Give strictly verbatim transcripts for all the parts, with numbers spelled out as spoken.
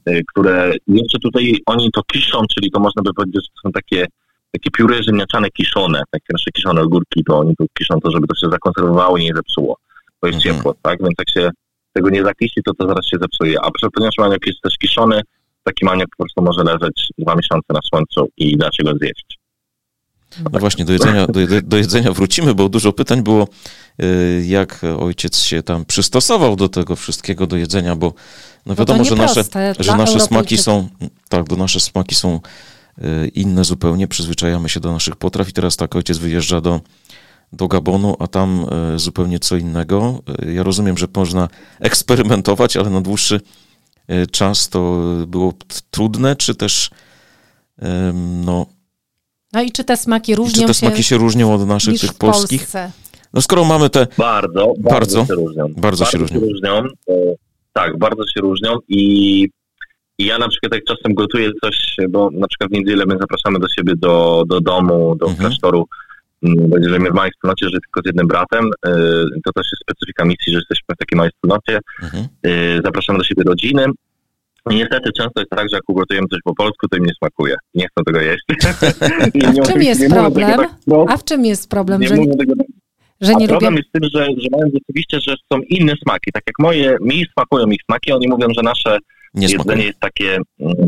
które jeszcze tutaj oni to kiszą, czyli to można by powiedzieć, że to są takie takie pióry ziemniaczane kiszone, takie nasze kiszone ogórki, to oni to kiszą to, żeby to się zakonserwowało i nie zepsuło, bo jest mhm. ciepło, tak? Więc jak się tego nie zakiści, to to zaraz się zepsuje. A ponieważ maniok jest też kiszony, taki maniok po prostu może leżeć dwa miesiące na słońcu i da się go zjeść. No właśnie, do jedzenia, do, do jedzenia wrócimy, bo dużo pytań było, jak ojciec się tam przystosował do tego wszystkiego, do jedzenia, bo no wiadomo, że nasze, że nasze smaki są, tak, do nasze smaki są inne zupełnie, przyzwyczajamy się do naszych potraw i teraz tak ojciec wyjeżdża do, do Gabonu, a tam zupełnie co innego. Ja rozumiem, że można eksperymentować, ale na dłuższy czas to było trudne, czy też no... No i czy te smaki różnią czy te smaki się, się różnią od naszych tych polskich? Polsce? No skoro mamy te... Bardzo, bardzo, bardzo się różnią. Bardzo, bardzo się różnią. różnią. Tak, bardzo się różnią i I ja na przykład jak czasem gotuję coś, bo na przykład w niedzielę my zapraszamy do siebie do, do domu, do mhm. klasztoru, bo jeżeli my w małej wspólnocie, że tylko z jednym bratem, to też jest specyfika misji, że jesteśmy w takiej małej wspólnocie, mhm. zapraszamy do siebie rodziny. I niestety często jest tak, że jak ugotujemy coś po polsku, to im nie smakuje. Nie chcą tego jeść. A w czym jest problem? Tak, A w czym jest problem? Nie że nie, tego, że nie problem lubię... jest w tym, że, że mają rzeczywiście, że są inne smaki. Tak jak moje, mi smakują ich smaki, oni mówią, że nasze nie jedzenie smakuje. Jest takie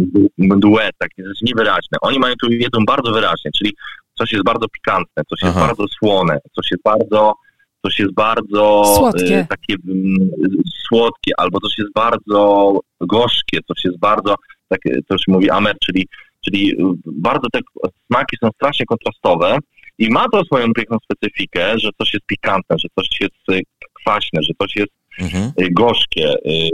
duet, takie jest niewyraźne. Oni mają tu jedzą bardzo wyraźnie, czyli coś jest bardzo pikantne, coś jest Aha. bardzo słone, coś jest bardzo, coś jest bardzo słodkie. Y, takie y, słodkie, albo coś jest bardzo gorzkie, coś jest bardzo, takie, to się mówi amer, czyli, czyli bardzo te smaki są strasznie kontrastowe i ma to swoją piękną specyfikę, że coś jest pikantne, że coś jest kwaśne, że coś jest Mhm. gorzkie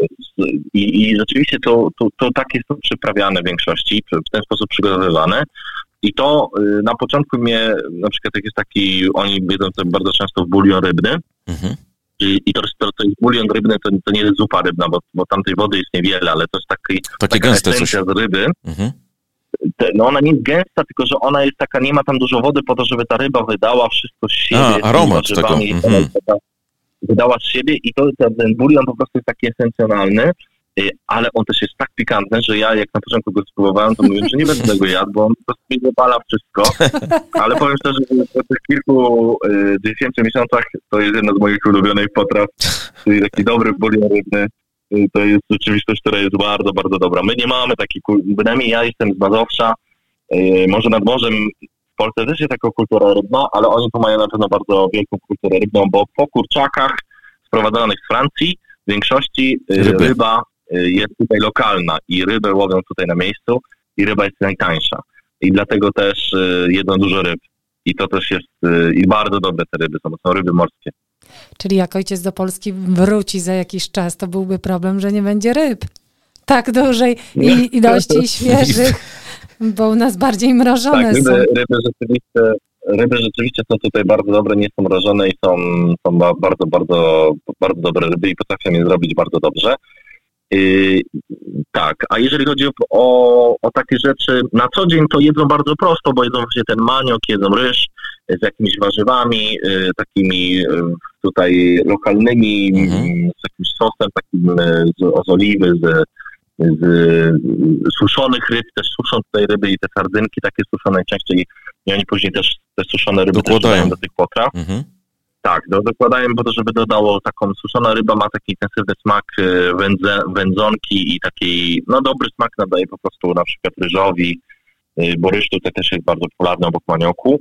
I, i rzeczywiście to, to, to tak jest to przyprawiane w większości, w ten sposób przygotowywane i to na początku mnie, na przykład jak jest taki, oni jedzą to bardzo często w bulion rybny mhm. i, i to, to, to jest bulion rybny, to, to nie jest zupa rybna, bo, bo tamtej wody jest niewiele, ale to jest taki, Takie taka gęste esencja coś. z ryby. Mhm. Te, no ona nie jest gęsta, tylko że ona jest taka, nie ma tam dużo wody po to, żeby ta ryba wydała wszystko z siebie. A, aromat tego. Mhm. Wydała z siebie i to, ten bulion po prostu jest taki esencjonalny, ale on też jest tak pikantny, że ja jak na początku go spróbowałem, to mówię, że nie będę tego jadł, bo on po prostu mi zapala wszystko, ale powiem szczerze, że po tych kilku, dziesięciu miesiącach to jest jedna z moich ulubionych potraw, czyli taki dobry bulion rybny, to jest rzeczywistość, która jest bardzo, bardzo dobra. My nie mamy takiej, bynajmniej ja jestem z Mazowsza, może nad morzem w Polsce też jest taka kultura rybna, ale oni tu mają na pewno bardzo wielką kulturę rybną, bo po kurczakach sprowadzanych z Francji w większości Ryby. ryba jest tutaj lokalna i rybę łowią tutaj na miejscu i ryba jest najtańsza. I dlatego też jedzą dużo ryb. I to też jest, i bardzo dobre te ryby są, to są ryby morskie. Czyli jak ojciec do Polski wróci za jakiś czas, to byłby problem, że nie będzie ryb tak dużej i ilości świeżych, bo u nas bardziej mrożone tak, ryby, są. Ryby rzeczywiście, ryby rzeczywiście są tutaj bardzo dobre, nie są mrożone i są, są bardzo, bardzo, bardzo dobre ryby i potrafią je zrobić bardzo dobrze. Yy, tak, a jeżeli chodzi o, o, o takie rzeczy, na co dzień to jedzą bardzo prosto, bo jedzą właśnie ten maniok, jedzą ryż z jakimiś warzywami, yy, takimi yy, tutaj lokalnymi, mhm. z jakimś sosem takim yy, z, z oliwy, z, z suszonych ryb, też suszą tutaj ryby i te sardynki takie suszone najczęściej i oni później też te suszone ryby też dodają do tych potraw. Mhm. Tak, do, dokładają po to, żeby dodało taką, suszona ryba ma taki intensywny smak wędze, wędzonki i taki, no dobry smak nadaje po prostu na przykład ryżowi, bo ryż tutaj też jest bardzo popularny obok manioku.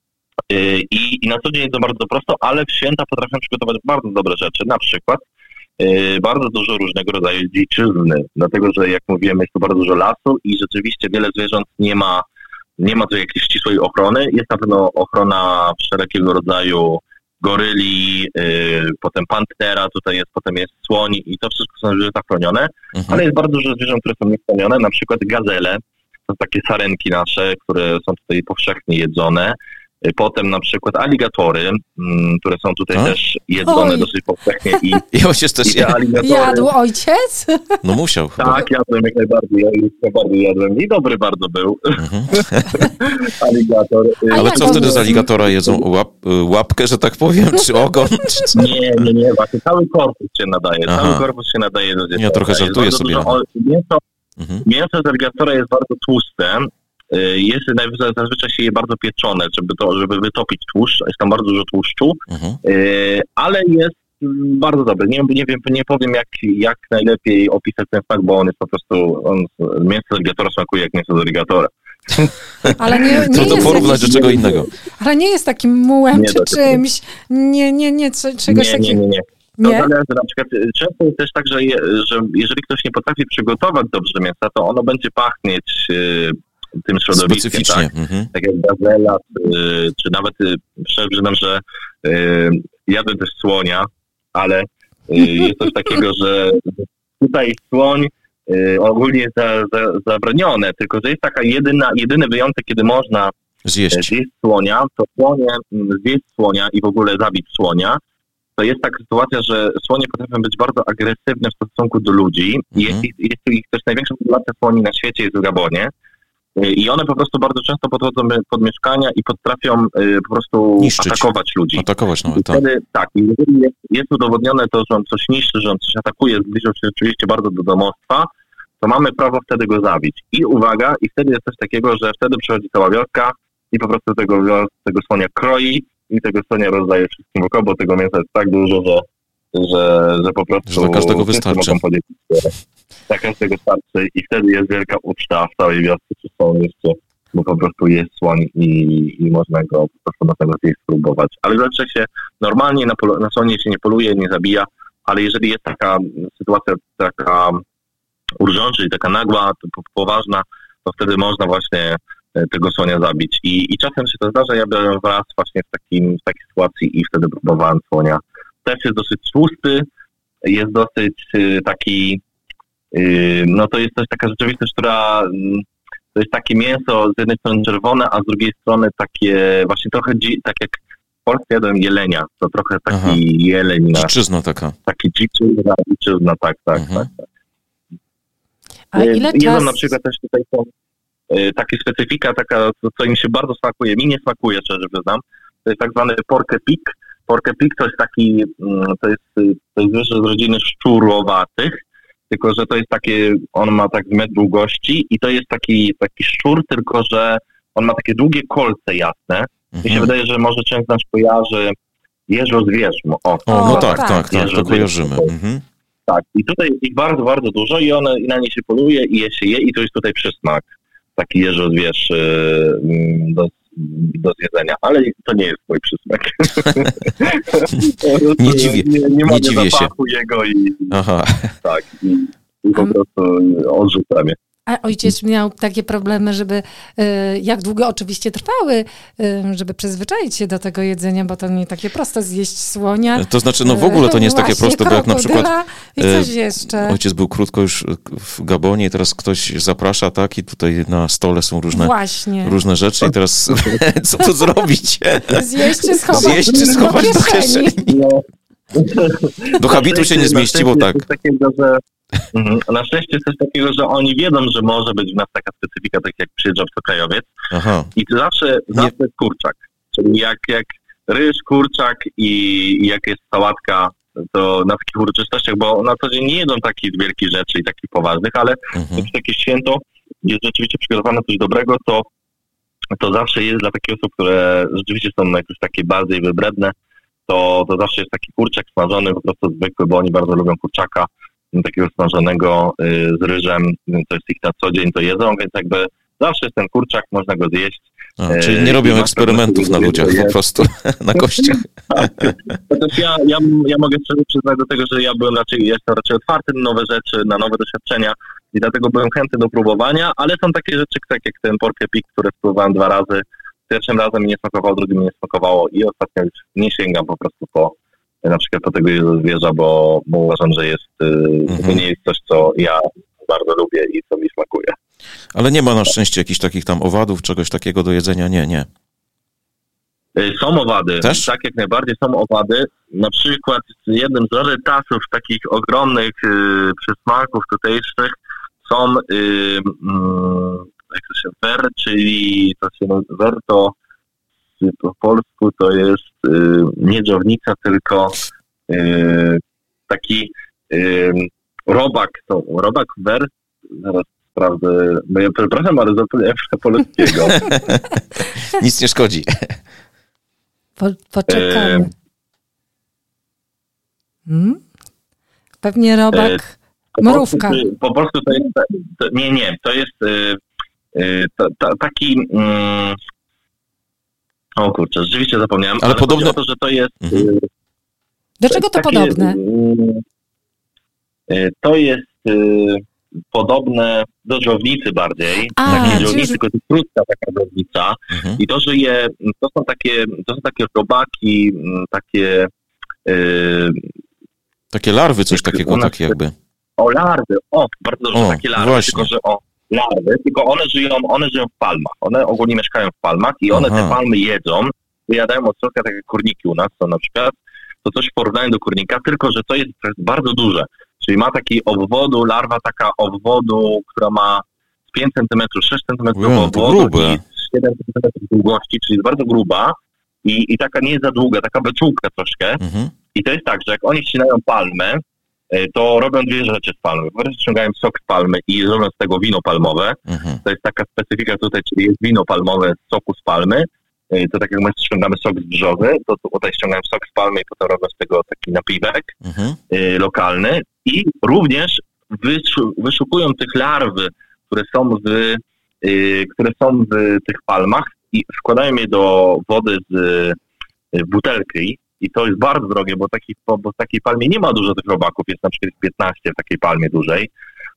I, i na co dzień jest to bardzo prosto, ale w święta potrafią przygotować bardzo dobre rzeczy, na przykład bardzo dużo różnego rodzaju dziczyzny, dlatego że jak mówiłem jest tu bardzo dużo lasu i rzeczywiście wiele zwierząt nie ma, nie ma tu jakiejś ścisłej ochrony, jest na pewno ochrona wszelkiego rodzaju goryli, yy, potem pantera, tutaj jest, potem jest słoń i to wszystko są zwierzęta chronione, mhm. ale jest bardzo dużo zwierząt, które są niechronione, na przykład gazele, to są takie sarenki nasze, które są tutaj powszechnie jedzone, yy, potem na przykład aligatory, yy, które są tutaj A? też jedzone Oj. dosyć powszechnie i, I ojciec też i aligatory... Jadł ojciec? No musiał chyba. Tak, jadłem jak najbardziej, ja już najbardziej jadłem i dobry bardzo był. Mhm. Aligator. Ale co wtedy z aligatora jedzą? Łap, łapkę, że tak powiem, czy ogon? Czy nie, nie, nie, właśnie cały korpus się nadaje, Aha. cały korpus się nadaje do jedzenia. Ja trochę żartuję sobie. Dużo, mięso, Mhm. Mięso z aligatora jest bardzo tłuste. Jest zazwyczaj się je bardzo pieczone, żeby to, żeby wytopić tłuszcz. Jest tam bardzo dużo tłuszczu, mhm. ale jest bardzo dobry. Nie, nie wiem, nie powiem jak, jak najlepiej opisać ten smak, bo on jest po prostu, on, mięso z aligatora smakuje jak mięso z aligatora. Ale nie, nie Trudno porównać do czego innego. Ale nie jest takim mułem nie czy czymś, nie, nie, nie, czegoś takiego. Nie, nie, nie. To zależy, na przykład często jest też tak, że, je, że jeżeli ktoś nie potrafi przygotować dobrze mięsa, to ono będzie pachnieć y, tym środowiskiem. Specyficznie. Tak, mhm. tak jak gazela, y, czy nawet y, przyznam, że y, jadłem też słonia, ale y, jest coś takiego, że tutaj słoń y, ogólnie jest za, za, zabronione, tylko że jest taka jedyna, jedyny wyjątek, kiedy można zjeść, zjeść słonia, to słonie, zjeść słonia i w ogóle zabić słonia. To jest taka sytuacja, że słonie potrafią być bardzo agresywne w stosunku do ludzi. Mhm. Jest, jest tu ich też największa populacja słoni na świecie jest w Gabonie. I one po prostu bardzo często podchodzą pod mieszkania i potrafią po prostu niszczyć. Atakować ludzi. Atakować nawet, tak. Wtedy, tak, i jeżeli jest, jest udowodnione to, że on coś niszczy, że on coś atakuje, zbliżył się rzeczywiście bardzo do domostwa, to mamy prawo wtedy go zabić. I uwaga, i wtedy jest coś takiego, że wtedy przychodzi cała wioska i po prostu tego, tego słonia kroi i tego słonia rozdaje wszystkim wokoło, bo tego mięsa jest tak dużo, że, że, że po prostu... Że dla każdego wystarczy. Dla każdego starczy i wtedy jest wielka uczta w całej wiosce czy w całym mieście, bo po prostu jest słoń i, i można go po prostu na tego zjeść spróbować. Ale zawsze się normalnie na, polu- na słonie się nie poluje, nie zabija, ale jeżeli jest taka sytuacja taka urgent, czyli taka nagła, poważna, to wtedy można właśnie tego słonia zabić. I, i czasem się to zdarza, ja byłem raz właśnie w, takim, w takiej sytuacji i wtedy próbowałem słonia. Też jest dosyć tłusty, jest dosyć y, taki, y, no to jest też taka rzeczywistość, która, y, to jest takie mięso z jednej strony czerwone, a z drugiej strony takie właśnie trochę, dzi- tak jak w Polsce jadłem jelenia, to trochę taki Aha. jeleń. Dziczyzna taka. Taki dziczyzna, dziczyzna, tak, tak, mhm. tak, tak. A ile Jedzą czas... na przykład też tutaj są takie specyfika, taka, co im się bardzo smakuje, mi nie smakuje, szczerze przyznam, to jest tak zwany pork pig. Pork pig to jest taki, to jest, to jest zwierzę z rodziny szczurowatych, tylko że to jest takie, on ma tak metr długości i to jest taki, taki szczur, tylko że on ma takie długie kolce jasne. Mhm. Mi się wydaje, że może część nas kojarzy jeżozwierz. O, o, no tak, tak, tak, tak to kojarzymy. Mhm. Tak, i tutaj jest ich bardzo, bardzo dużo i one i na nie się poluje i je się je i to jest tutaj przysmak. Taki jeżozwierz do, do zjedzenia, ale to nie jest mój przysmak. nie dziwię, nie, nie, nie nie dziwię się. jego i, Aha. tak, i, i po prostu odrzucam je. A ojciec miał takie problemy, żeby, jak długo oczywiście trwały, żeby przyzwyczaić się do tego jedzenia, bo to nie takie proste zjeść słonia. To znaczy, no w ogóle to nie jest takie proste, bo jak na przykład i coś jeszcze. Ojciec był krótko już w Gabonie i teraz ktoś zaprasza, tak, i tutaj na stole są różne, Właśnie. różne rzeczy i teraz co tu zrobić? Zjeść czy schować, Zjeść, czy schować do kieszeni? No. Do habitu się nie zmieści, bo tak. Mhm. Na szczęście jest coś takiego, że oni wiedzą, że może być w nas taka specyfika, tak jak przyjeżdża obcokrajowiec. Aha. I to zawsze, zawsze jest kurczak. Czyli jak, jak ryż, kurczak i, i jak jest sałatka, to na takich uroczystościach, bo na co dzień nie jedzą takich wielkich rzeczy i takich poważnych, ale mhm. jak takie święto jest rzeczywiście przygotowane coś dobrego, to, to zawsze jest dla takich osób, które rzeczywiście są jakoś takie bardziej wybredne, to, to zawsze jest taki kurczak smażony, po prostu zwykły, bo oni bardzo lubią kurczaka, takiego smażonego y, z ryżem, to jest ich na co dzień, to jedzą, więc jakby zawsze jest ten kurczak, można go zjeść. A, czyli nie robią eksperymentów na ludziach, po prostu na kościach. Tak. Ja, ja, ja mogę szczerze przyznać do tego, że ja byłem raczej, jestem raczej otwarty na nowe rzeczy, na nowe doświadczenia i dlatego byłem chętny do próbowania, ale są takie rzeczy, tak jak ten pork pig, który spróbowałem dwa razy. Pierwszym razem mi nie smakowało, drugim mi nie smakowało i ostatnio już nie sięgam po prostu po na przykład po tego jeżozwierza, bo, bo uważam, że jest, mhm. to nie jest coś, co ja bardzo lubię i co mi smakuje. Ale nie ma na szczęście jakichś takich tam owadów, czegoś takiego do jedzenia? Nie, nie. Są owady. Też? Tak, jak najbardziej są owady. Na przykład jednym z rarytasów takich ogromnych y, przysmaków tutejszych są y, y, jak to się wer, czyli to się nazywa wer, to po polsku to jest y, nie dżownica, tylko y, taki y, robak, to robak wer, zaraz naprawdę, no ja przepraszam, ale zapomniałem polskiego. Nic nie szkodzi. Po, poczekamy. Hmm? Pewnie robak, e, mrówka. Po, po polsku to jest, to, nie, nie, to jest y, y, to, to, taki, y, o kurczę, rzeczywiście zapomniałem, ale, ale podobne... to, że to jest... Mhm. Y, Do czego to takie, podobne? Y, y, to jest y, podobne do żownicy bardziej, A, takiej żownicy, tylko to jest krótka taka żownica mhm. i to, że je, to są takie, to są takie robaki, takie... Y, Takie larwy, coś takiego, nas, takie jakby. O, larwy, o, bardzo dobrze, o, takie larwy, właśnie. tylko że o, larwy, tylko one żyją, one żyją w palmach, one ogólnie mieszkają w palmach i one Aha. te palmy jedzą, wyjadają od środka, tak jak kurniki u nas są na przykład, to coś w porównaniu do kurnika, tylko że to jest, to jest bardzo duże, czyli ma taki obwodu, larwa taka obwodu, która ma pięć centymetrów, sześć centymetrów Ujej, obwodu i siedem centymetrów długości, czyli jest bardzo gruba i, i taka nie jest za długa, taka beczułka troszkę. Mhm. I to jest tak, że jak oni ścinają palmę, to robią dwie rzeczy z palmy. Po prostu ściągają sok z palmy i robią z tego wino palmowe. Mhm. To jest taka specyfika tutaj, czyli jest wino palmowe z soku z palmy. To tak jak my ściągamy sok z brzozy, to tutaj ściągają sok z palmy i potem robią z tego taki napiwek mhm. y, lokalny. I również wyszu- wyszukują tych larw, które są w, y, które są w tych palmach i wkładają je do wody z y, butelki. I to jest bardzo drogie, bo, taki, bo w takiej palmie nie ma dużo tych robaków, jest na przykład piętnaście w takiej palmie dużej.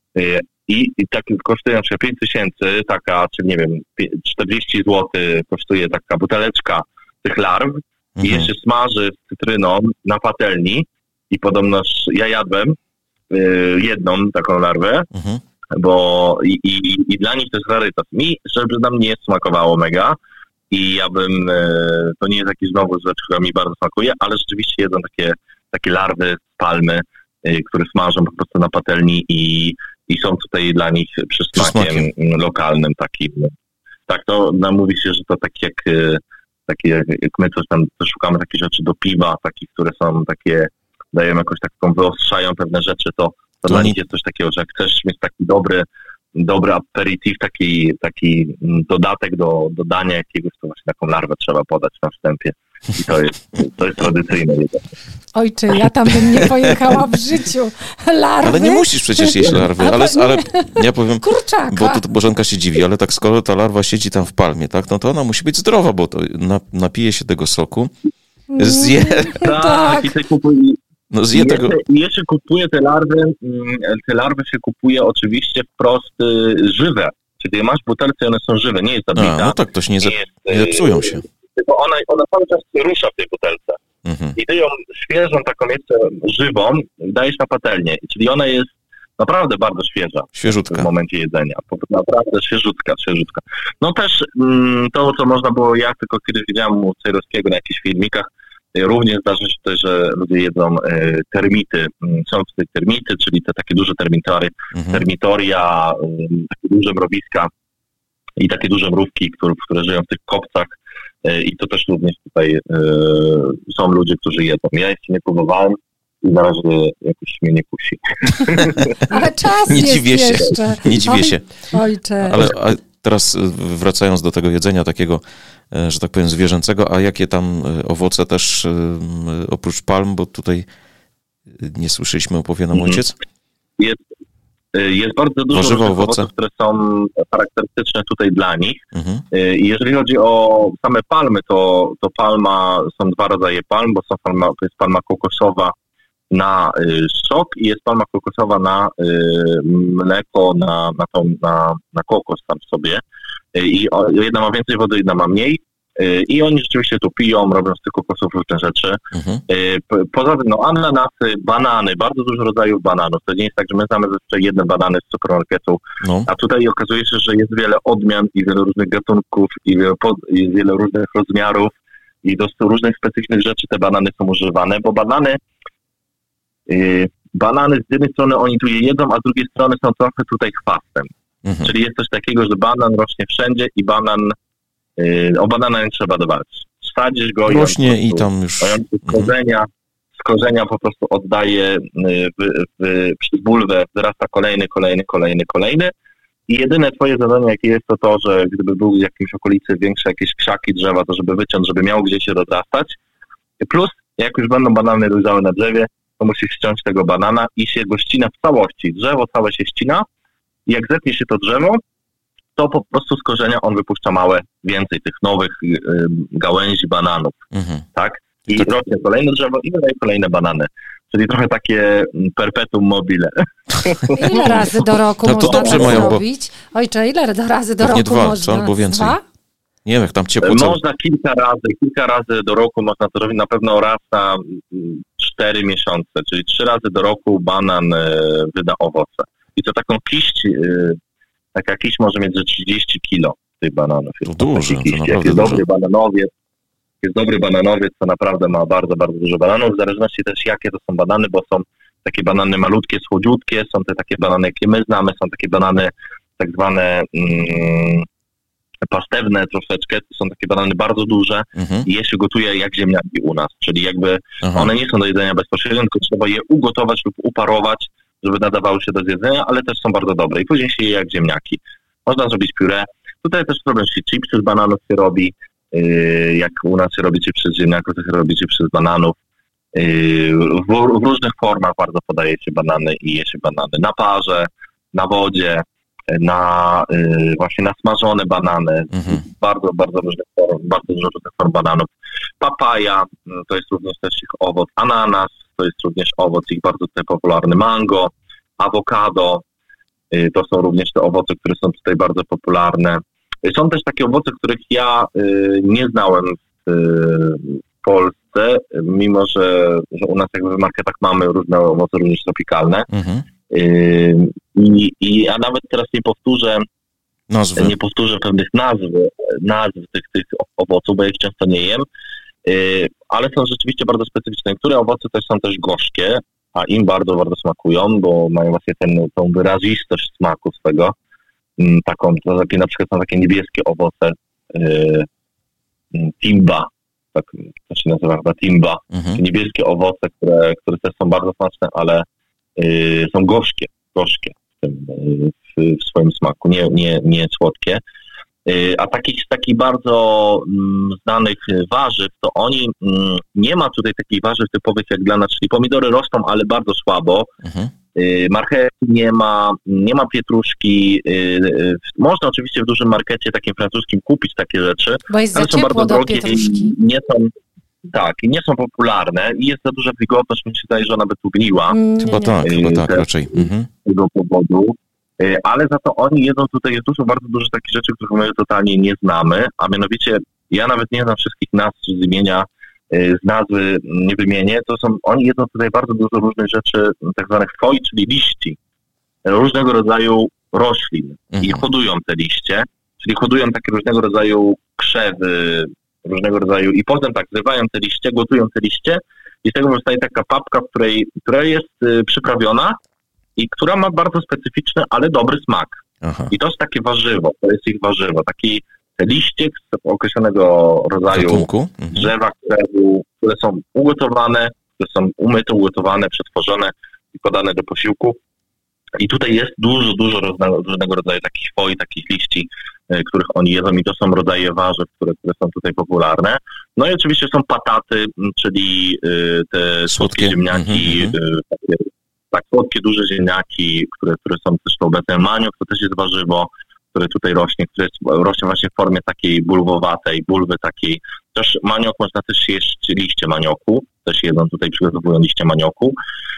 I, i tak kosztuje na przykład pięć tysięcy, taka, czy nie wiem, czterdzieści złotych kosztuje taka buteleczka tych larw mhm. i jeszcze smaży z cytryną na patelni i podobno ja jadłem y, jedną taką larwę, mhm. bo i, i, i dla nich to jest rarytas. Mi, szczerze nam nie smakowało mega. I ja bym, to nie jest jakiś znowu rzecz, która mi bardzo smakuje, ale rzeczywiście jedzą takie, takie larwy z palmy, które smażą po prostu na patelni i, i są tutaj dla nich przysmakiem lokalnym takim. Tak, to no, mówi się, że to tak jak, takie, jak my coś tam szukamy takich rzeczy do piwa, takich, które są takie, dają jakąś taką, wyostrzają pewne rzeczy, to, to, to dla nich jest coś takiego, że jak chcesz mieć taki dobry dobry aperitif, taki, taki dodatek do, do dania jakiegoś, to właśnie taką larwę trzeba podać na wstępie. I to jest, to jest tradycyjne. Ojcze, ja tam bym nie pojechała w życiu. Larwy? Ale nie musisz przecież jeść larwy. Ale, ale ja powiem, kurczaka. Bo tu Bożenka się dziwi, ale tak skoro ta larwa siedzi tam w palmie, tak, no to ona musi być zdrowa, bo to napije się tego soku, zje... Tak, i sobie kupuje... No zje tego... jeszcze, jeszcze kupuje te larwy, te larwy się kupuje oczywiście wprost żywe. Czyli masz butelce, one są żywe, nie jest zabita. A, no tak, to się nie, zep... nie zepsują się. Tylko ona, ona cały czas rusza w tej butelce. Mhm. I ty ją świeżą, taką jeszcze żywą, dajesz na patelnię. Czyli ona jest naprawdę bardzo świeża. Świeżutka. W momencie jedzenia. Naprawdę świeżutka, świeżutka. No też to, co można było, ja tylko kiedyś widziałem u Cejrowskiego na jakichś filmikach, również zdarza się też, że ludzie jedzą e, termity. Są tutaj termity, czyli te takie duże termitory, mhm. termitoria, e, takie duże mrowiska i takie duże mrówki, które, które żyją w tych kopcach. E, I to też również tutaj e, są ludzie, którzy jedzą. Ja jeszcze nie próbowałem i na razie jakoś mnie nie kusi. Ale czas nie jest dziwię się. jeszcze. Nie dziwię się. Ojcze. Ale a teraz wracając do tego jedzenia takiego, że tak powiem, zwierzęcego, a jakie tam owoce też oprócz palm, bo tutaj nie słyszeliśmy, opowie nam ojciec? Jest, jest bardzo dużo Warzywa, owoce, owoców, które są charakterystyczne tutaj dla nich. Mhm. I jeżeli chodzi o same palmy, to, to palma, są dwa rodzaje palm, bo są palma, to jest palma kokosowa na y, sok i jest palma kokosowa na y, mleko, na, na, tą, na, na kokos tam sobie. Y, I o, jedna ma więcej wody, jedna ma mniej. Y, I oni rzeczywiście tu piją, robią z tych kokosów różne rzeczy. Mhm. Y, po, poza tym, no ananasy, banany, bardzo dużo rodzajów bananów. To nie jest tak, że my znamy zazwyczaj jedne banany z supermarketu, no. A tutaj okazuje się, że jest wiele odmian i wiele różnych gatunków i wiele, pod, i wiele różnych rozmiarów i do różnych specyficznych rzeczy te banany są używane, bo banany Yy, banany z jednej strony oni tu je jedzą, a z drugiej strony są trochę tutaj chwastem. Mhm. Czyli jest coś takiego, że banan rośnie wszędzie i banan, yy, o banana nie trzeba dbać. Sadzisz go rośnie i, i tam już... Z korzenia, mhm. z korzenia po prostu oddaje yy, w, w, przez bulwę, wyrasta kolejny, kolejny, kolejny, kolejny I jedyne twoje zadanie, jakie jest, to to, że gdyby był w jakiejś okolicy większe jakieś krzaki, drzewa, to żeby wyciąć, żeby miał gdzie się rozrastać. Plus, jak już będą banany dojrzałe na drzewie, to musisz ściąć tego banana i się go ścina w całości. Drzewo całe się ścina i jak zetnie się to drzewo, to po prostu z korzenia on wypuszcza małe, więcej tych nowych y, gałęzi bananów, mhm. tak? I tak. rośnie kolejne drzewo i wydaje kolejne banany. Czyli trochę takie perpetuum mobile. Ile razy do roku no, można to mają, zrobić? Bo... Ojcze, ile do razy do roku dwa, można? Albo więcej. Dwa? Nie wiem, jak tam ciepło. Można cały... kilka razy, kilka razy do roku można to robić. Na pewno raz na cztery miesiące, czyli trzy razy do roku banan y, wyda owoce. I to taką kiść, y, taka kiść może mieć ze trzydzieści kilo tych bananów. To dużo, to naprawdę Jak jest dużo. dobry bananowiec, jest dobry bananowiec, to naprawdę ma bardzo, bardzo dużo bananów, w zależności też jakie to są banany, bo są takie banany malutkie, słodziutkie, są te takie banany, jakie my znamy, są takie banany tak zwane mm, pastewne troszeczkę, to są takie banany bardzo duże mhm. i je się gotuje jak ziemniaki u nas, czyli jakby Aha. one nie są do jedzenia bezpośrednio, tylko trzeba je ugotować lub uparować, żeby nadawały się do zjedzenia, ale też są bardzo dobre i później się je jak ziemniaki. Można zrobić pióre. Tutaj też problem się chipsy z bananów się robi, yy, jak u nas się robi chipsy z ziemniaków, to się robi chipsy z bananów. Yy, w, w różnych formach bardzo podaje się banany i je się banany na parze, na wodzie, na yy, właśnie na smażone banany. Mhm. Bardzo, bardzo różnych form, bardzo dużo różnych form bananów. Papaja, to jest również też ich owoc. Ananas, to jest również owoc ich bardzo tutaj popularny. Mango, awokado, yy, to są również te owoce, które są tutaj bardzo popularne. Yy, są też takie owoce, których ja yy, nie znałem w, yy, w Polsce, mimo że, że u nas jakby w marketach mamy różne owoce, również tropikalne. Mhm. Yy, i, i ja nawet teraz nie powtórzę nazwy. nie powtórzę pewnych nazw, nazw tych, tych owoców, bo ja ich często nie jem, yy, ale są rzeczywiście bardzo specyficzne. Niektóre owoce też są też gorzkie, a im bardzo, bardzo smakują, bo mają właśnie ten, tą wyrazistość smaku swego. Yy, taką, to takie, na przykład są takie niebieskie owoce, yy, timba, tak to się nazywa chyba timba, mhm. niebieskie owoce, które, które też są bardzo smaczne, ale Yy, są gorzkie, gorzkie w, tym, w, w swoim smaku, nie, nie, nie słodkie. Yy, a takich, takich bardzo mm, znanych warzyw, to oni, mm, nie ma tutaj takich warzyw typowych jak dla nas, czyli pomidory rosną, ale bardzo słabo. Mhm. Yy, marchewki nie ma, nie ma pietruszki. Yy, można oczywiście w dużym markecie takim francuskim kupić takie rzeczy, bo jest ale za są bardzo drogie i nie są... Tak, i nie są popularne i jest za duża wilgotność, mi się zdaje, że ona by tu gniła. Chyba tak, chyba tak raczej. Mhm. Z tego powodu. Ale za to oni jedzą tutaj, jest dużo, bardzo dużo takich rzeczy, których my totalnie nie znamy, a mianowicie ja nawet nie znam wszystkich nazw z imienia, z nazwy nie wymienię, to są, oni jedzą tutaj bardzo dużo różnych rzeczy, tak zwanych foi, czyli liści, różnego rodzaju roślin mhm. i hodują te liście, czyli hodują takie różnego rodzaju krzewy, różnego rodzaju i potem tak zrywają te liście, gotują te liście i z tego powstaje taka papka, w której, która jest y, przyprawiona i która ma bardzo specyficzny, ale dobry smak. Aha. I to jest takie warzywo, to jest ich warzywo, taki te liście z określonego rodzaju mhm. drzewa, krzewu, które są ugotowane, które są umyte, ugotowane, przetworzone i podane do posiłku. I tutaj jest dużo, dużo różnego rodzaju takich foi, takich liści, y, których oni jedzą i to są rodzaje warzyw, które, które są tutaj popularne. No i oczywiście są pataty, czyli y, te słodkie ziemniaki, mm-hmm. y, takie, tak słodkie, duże ziemniaki, które, które są też to obecne. Maniok to też jest warzywo, które tutaj rośnie, które jest, rośnie właśnie w formie takiej bulwowatej, bulwy takiej. Też maniok, można też jeść liście manioku, też jedzą tutaj, przygotowują liście manioku.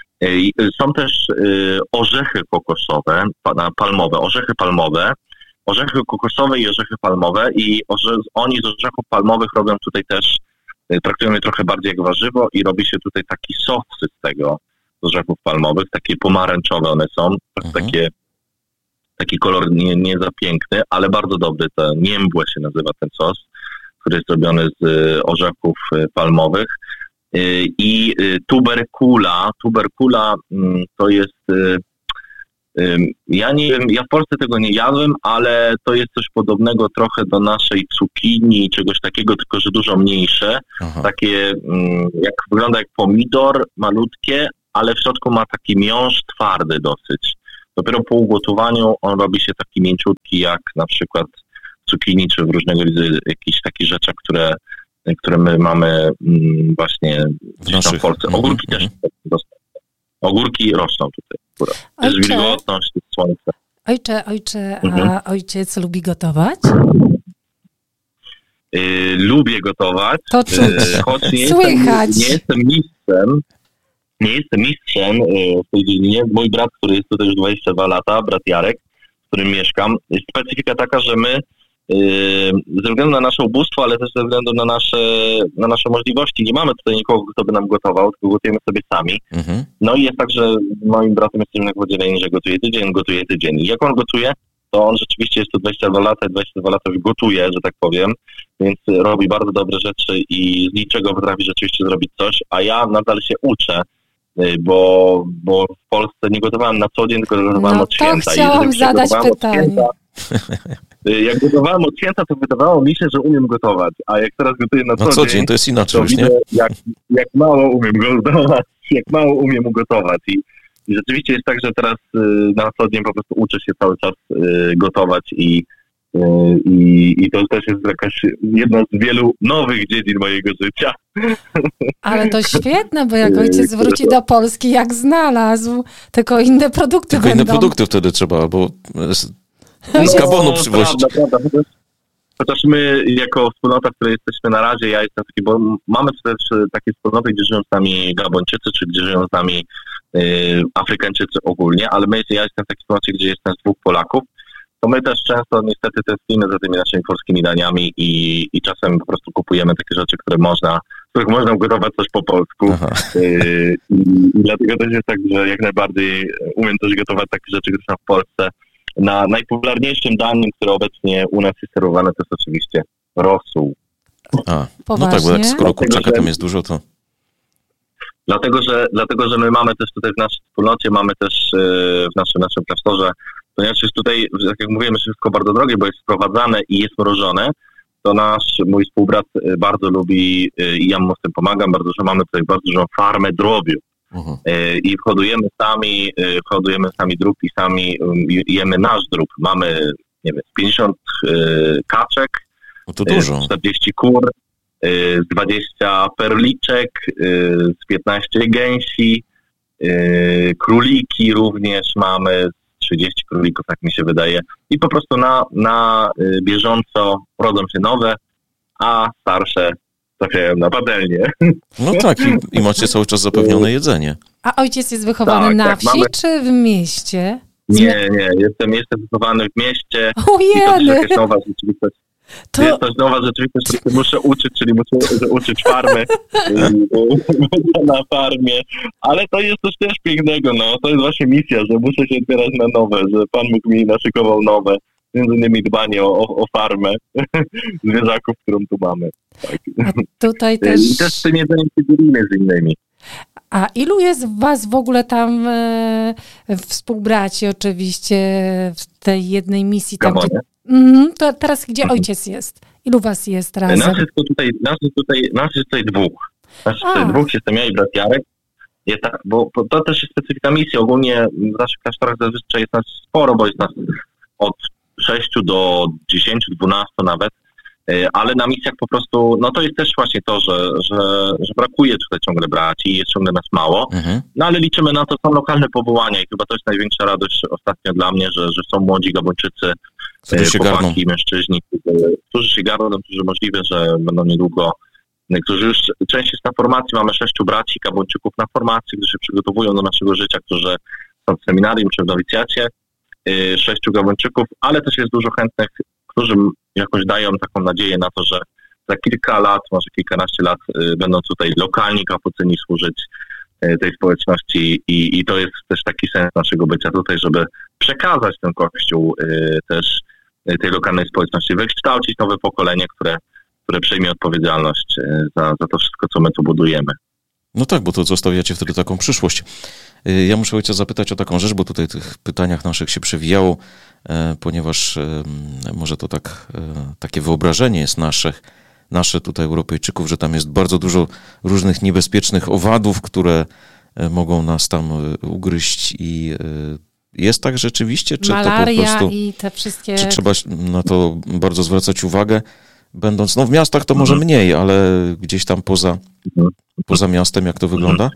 Są też y, orzechy kokosowe, palmowe, orzechy palmowe, orzechy kokosowe i orzechy palmowe i orze, oni z orzechów palmowych robią tutaj też, y, traktują je trochę bardziej jak warzywo i robi się tutaj taki sosy z tego, z orzechów palmowych, takie pomarańczowe one są, mhm. takie, taki kolor nie, nie za piękny, ale bardzo dobry, to niembłe się nazywa ten sos, który jest robiony z y, orzechów y, palmowych. I tuberkula, tuberkula to jest, ja nie wiem, ja w Polsce tego nie jadłem, ale to jest coś podobnego trochę do naszej cukinii, czegoś takiego, tylko że dużo mniejsze. Aha. Takie, jak wygląda jak pomidor, malutkie, ale w środku ma taki miąższ twardy dosyć. Dopiero po ugotowaniu on robi się taki mięciutki, jak na przykład cukinii, czy w różnego rodzaju jakichś takich rzeczach, które, które my mamy właśnie w naszych... w Polsce. Ogórki mm-hmm. też dostępne. Ogórki rosną tutaj. Też wilgotność, słońce. Ojcze, ojcze, mhm. a ojciec lubi gotować? Yy, lubię gotować. To czuć. Yy, choć nie Słychać. Jestem, nie jestem mistrzem. Nie jestem mistrzem yy, w tej dziedzinie. Mój brat, który jest tutaj już dwadzieścia dwa lata, brat Jarek, z którym mieszkam. Jest specyfika taka, że my yy, ze względu na nasze ubóstwo, ale też ze względu na nasze, na nasze możliwości, nie mamy tutaj nikogo, kto by nam gotował, tylko gotujemy sobie sami. Mhm. No i jest tak, że moim bratem jesteśmy na podzieleniu, że gotuje tydzień, gotuje tydzień. I jak on gotuje, to on rzeczywiście jest tu dwadzieścia dwa lata, dwadzieścia dwa lata już gotuje, że tak powiem, więc robi bardzo dobre rzeczy i z niczego potrafi rzeczywiście zrobić coś, a ja nadal się uczę, bo, bo w Polsce nie gotowałem na co dzień, tylko gotowałem no od święta. To chciałam zadać pytanie. Święta, jak gotowałem od święta, to wydawało mi się, że umiem gotować, a jak teraz gotuję na co, na co dzień, dzień, to jest inaczej to już, widzę, nie? Jak, jak mało umiem gotować, jak mało umiem ugotować. I, i rzeczywiście jest tak, że teraz y, na co dzień po prostu uczę się cały czas y, gotować i, y, i, i to też jest jakaś jedna z wielu nowych dziedzin mojego życia. Ale to świetne, bo jak ojciec wróci do Polski, jak znalazł, tylko inne produkty Tylko będą. inne produkty wtedy trzeba, albo z no, Gabonu przywozić. Prawda, prawda. Chociaż, chociaż my jako wspólnota, w której jesteśmy na razie, ja jestem taki, bo mamy też takie wspólnoty, gdzie żyją z nami Gabończycy, czy gdzie żyją z nami y, Afrykańczycy ogólnie, ale my, ja jestem w takiej wspólnocie, gdzie jest nas dwóch Polaków, to my też często niestety tęsknimy za tymi naszymi polskimi daniami i, i czasem po prostu kupujemy takie rzeczy, które można, których można ugotować coś po polsku. Y, i, I dlatego też jest tak, że jak najbardziej umiem też gotować takie rzeczy, które są w Polsce. Na najpopularniejszym daniem, które obecnie u nas jest serwowane, to jest oczywiście rosół. A, no tak, bo jak skoro kurczaka tam jest dużo, to... Dlatego że, dlatego, że my mamy też tutaj w naszej wspólnocie, mamy też w naszym, naszym klasztorze, ponieważ jest tutaj, jak mówimy, wszystko bardzo drogie, bo jest sprowadzane i jest mrożone, to nasz, mój współbrat bardzo lubi i ja mu z tym pomagam, bardzo dużo, mamy tutaj bardzo dużą farmę drobiu. Uh-huh. I hodujemy sami, hodujemy sami drób i sami jemy nasz drób. Mamy, nie wiem, pięćdziesiąt kaczek, no to dużo. czterdzieści kur, z dwadzieścia perliczek, z piętnaście gęsi, króliki również mamy, trzydzieści królików, jak mi się wydaje. I po prostu na, na bieżąco rodzą się nowe, a starsze trafiają na patelnię. No tak, i, i macie cały czas zapewnione jedzenie. A ojciec jest wychowany tak, na tak, wsi, mamy... czy w mieście? Nie, nie, jestem, jestem wychowany w mieście. Ojej! I to jest jakaś nowa rzeczywistość. To... Jest też nowa rzeczywistość, której muszę uczyć, czyli muszę uczyć farmy na farmie, ale to jest coś też pięknego, no. To jest właśnie misja, że muszę się otwierać na nowe, że Pan Bóg mi naszykował nowe. Między innymi dbanie o, o, o farmę zwierzaków, którą tu mamy. Tak. A tutaj też... I też z tym jedzeniem się dzielimy z innymi. A ilu jest was w ogóle tam e, współbraci oczywiście w tej jednej misji? Tam, gdzie, mm, to teraz gdzie mhm. ojciec jest? Ilu was jest razem? Nas jest tutaj, nas jest tutaj, nas jest tutaj dwóch. Nas jest tutaj dwóch, jestem ja i brat Jarek. Jest tak, bo to też jest specyfika misji. Ogólnie w naszych klasztorach zazwyczaj jest nas sporo, bo jest nas od sześciu do dziesięciu, dwunastu nawet, ale na misjach po prostu, no to jest też właśnie to, że, że, że brakuje tutaj ciągle braci i jest ciągle nas mało, mhm. no ale liczymy na to, są lokalne powołania i chyba to jest największa radość ostatnio dla mnie, że, że są młodzi Gabończycy, chłopaki, mężczyźni, którzy, którzy się garną, którzy możliwe, że będą niedługo, którzy już część jest na formacji, mamy sześciu braci Gabończyków na formacji, którzy się przygotowują do naszego życia, którzy są w seminarium czy w nowicjacie, sześciu Gabończyków, ale też jest dużo chętnych, którzy jakoś dają taką nadzieję na to, że za kilka lat, może kilkanaście lat będą tutaj lokalni kapucyni służyć tej społeczności i, i to jest też taki sens naszego bycia tutaj, żeby przekazać ten Kościół też tej lokalnej społeczności, wykształcić nowe pokolenie, które, które przejmie odpowiedzialność za, za to wszystko, co my tu budujemy. No tak, bo to zostawiacie wtedy taką przyszłość. Ja muszę ojca zapytać o taką rzecz, bo tutaj w tych pytaniach naszych się przewijało, ponieważ może to tak, takie wyobrażenie jest naszych, nasze tutaj Europejczyków, że tam jest bardzo dużo różnych niebezpiecznych owadów, które mogą nas tam ugryźć i jest tak rzeczywiście, czy Malaria to po prostu... i te wszystkie... Czy trzeba na to bardzo zwracać uwagę, będąc... No w miastach to może mniej, ale gdzieś tam poza, poza miastem, jak to wygląda?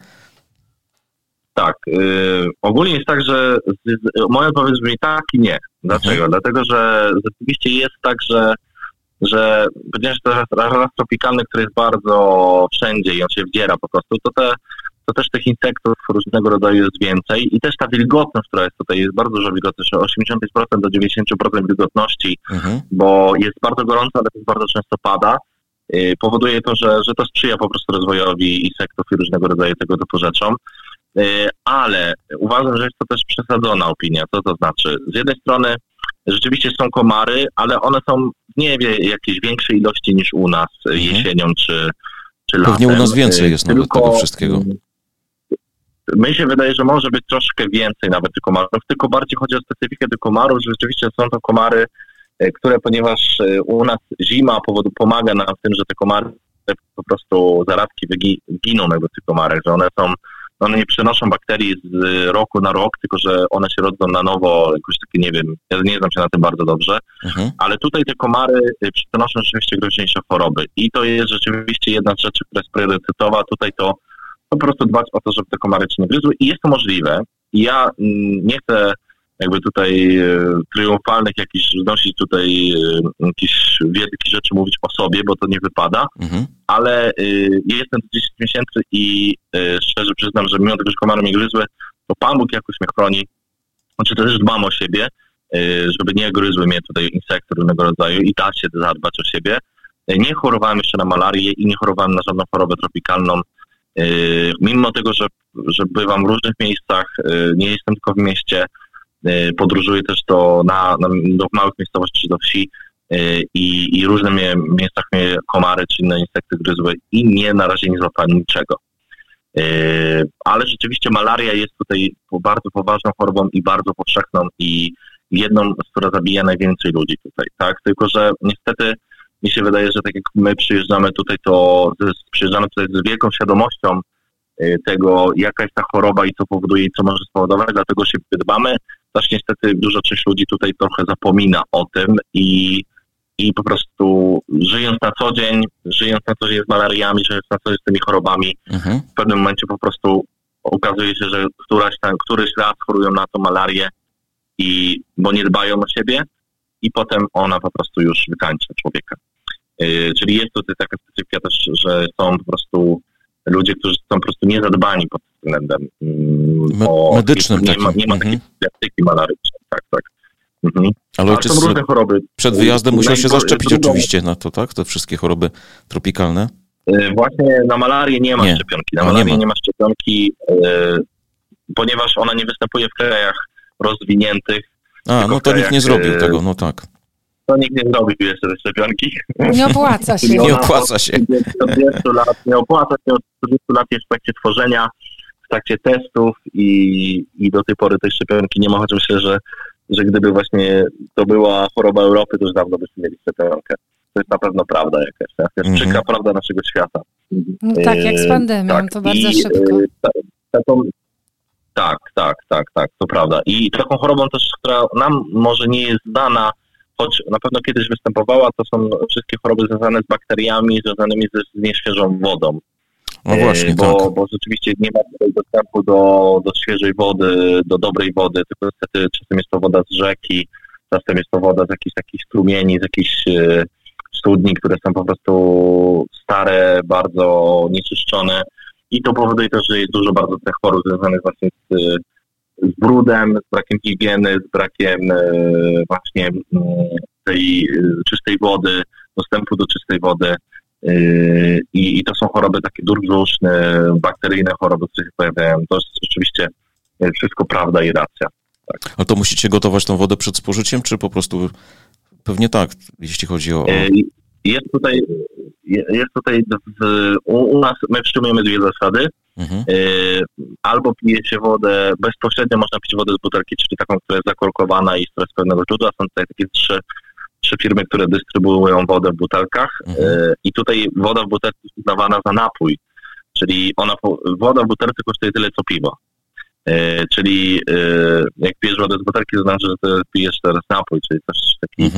Tak. Yy, ogólnie jest tak, że z, z, moja odpowiedź brzmi tak i nie. Dlaczego? Mhm. Dlatego, że rzeczywiście jest tak, że że ponieważ to jest raz tropikalny, który jest bardzo wszędzie i on się wdziera po prostu, to, te, to też tych insektów różnego rodzaju jest więcej i też ta wilgotność, która jest tutaj, jest bardzo duża wilgotność, osiemdziesiąt pięć procent do dziewięćdziesiąt procent wilgotności, mhm. bo jest bardzo gorąco, ale też bardzo często pada. Yy, powoduje to, że, że to sprzyja po prostu rozwojowi insektów i różnego rodzaju tego typu rzeczom. Yy, ale uważam, że jest to też przesadzona opinia. Co to znaczy? Z jednej strony rzeczywiście są komary, ale one są nie wie jakiejś większej ilości niż u nas mhm. jesienią czy, czy latem. Pewnie u nas więcej jest nawet tego wszystkiego. Mi się wydaje, że może być troszkę więcej nawet tych komarów, tylko bardziej chodzi o specyfikę tych komarów, że rzeczywiście są to komary, które ponieważ u nas zima powodu pomaga nam w tym, że te komary po prostu zaradki giną jakby w tych komarach, że one są one nie przenoszą bakterii z roku na rok, tylko że one się rodzą na nowo, jakoś takie, nie wiem, ja nie znam się na tym bardzo dobrze, mhm. ale tutaj te komary przenoszą rzeczywiście groźniejsze choroby i to jest rzeczywiście jedna z rzeczy, która jest priorytetowa. Tutaj to po prostu dbać o to, żeby te komary cię nie gryzły i jest to możliwe. I ja mm, nie chcę jakby tutaj e, triumfalnych jakichś znosić tutaj e, jakieś wielkie rzeczy mówić o sobie, bo to nie wypada, mhm. ale e, ja jestem tu dziesięć miesięcy i e, szczerze przyznam, że mimo tego, że komary mnie gryzły, to Pan Bóg jakoś mnie chroni. Znaczy też dbam o siebie, e, żeby nie gryzły mnie tutaj insekty różnego rodzaju i da się zadbać o siebie. E, nie chorowałem jeszcze na malarię i nie chorowałem na żadną chorobę tropikalną. E, mimo tego, że, że bywam w różnych miejscach, e, nie jestem tylko w mieście, podróżuję też do, na, na, do małych miejscowości czy do wsi i, i różne mnie, miejscach mnie komary czy inne insekty gryzły i nie, na razie nie złapałem niczego. Ale rzeczywiście malaria jest tutaj bardzo poważną chorobą i bardzo powszechną i jedną, która zabija najwięcej ludzi tutaj, tak? Tylko że niestety mi się wydaje, że tak jak my przyjeżdżamy tutaj, to przyjeżdżamy tutaj z wielką świadomością tego, jaka jest ta choroba i co powoduje i co może spowodować, dlatego się dbamy. Też niestety duża część ludzi tutaj trochę zapomina o tym i, i po prostu żyjąc na co dzień, żyjąc na co dzień z malariami, żyjąc na co dzień z tymi chorobami, mhm. w pewnym momencie po prostu okazuje się, że któraś tam, któryś raz chorują na tą malarię, i, bo nie dbają o siebie i potem ona po prostu już wykańcza człowieka. Yy, czyli jest tutaj taka specyfika też, że są po prostu ludzie, którzy są po prostu niezadbani pod tym względem. Me- o, medycznym nie, ma, nie ma mhm. takiej diagnostyki malarycznej, tak, tak. Mhm. Ale ojciec są różne choroby. Przed wyjazdem musiał się zaszczepić drugą... oczywiście na to, tak? Te wszystkie choroby tropikalne. Yy, właśnie na malarię nie ma nie. szczepionki. Na malarię nie ma, nie ma szczepionki, yy, ponieważ ona nie występuje w krajach rozwiniętych. A, no to krajach, nikt nie zrobił yy, tego, no tak. To nikt nie zrobił jeszcze tej szczepionki. Nie opłaca się. Nie opłaca się. Od czterdziestu lat, nie opłaca się, od czterdziestu lat jest w trakcie tworzenia, w trakcie testów i, i do tej pory tej szczepionki nie ma, choć myślę, że, że gdyby właśnie to była choroba Europy, to już dawno byśmy mieli szczepionkę. To jest na pewno prawda jakaś, jakaś mm-hmm. przykra prawda naszego świata. No tak, jak z pandemią, tak. to bardzo I, szybko. Ta, taką, tak, tak, tak, tak, to prawda. I taką chorobą też, która nam może nie jest znana, choć na pewno kiedyś występowała, to są wszystkie choroby związane z bakteriami, związanymi z, z nieświeżą wodą. No właśnie, bo, tak. bo rzeczywiście nie ma tutaj dostępu do, do świeżej wody, do dobrej wody, tylko niestety czasem jest to woda z rzeki, czasem jest to woda z jakichś takich strumieni, z jakichś e, studni, które są po prostu stare, bardzo nieczyszczone i to powoduje też, że jest dużo bardzo tych chorób związanych właśnie z z brudem, z brakiem higieny, z brakiem e, właśnie tej e, czystej wody, dostępu do czystej wody e, i, i to są choroby takie durbrzuszne, bakteryjne choroby, które się pojawiają. To jest rzeczywiście wszystko prawda i racja. Tak. Ale to musicie gotować tą wodę przed spożyciem, czy po prostu pewnie tak, jeśli chodzi o... E, jest tutaj, jest tutaj w, u, u nas, my przyjmujemy dwie zasady. Mhm. Albo pije się wodę, bezpośrednio można pić wodę z butelki, czyli taką, która jest zakorkowana i która jest z pewnego źródła. Są tutaj takie trzy, trzy firmy, które dystrybuują wodę w butelkach mhm. i tutaj woda w butelce jest uznawana za napój, czyli ona, woda w butelce kosztuje tyle co piwo. Czyli jak pijesz wodę z butelki, to znaczy, że to pijesz teraz napój, czyli coś taki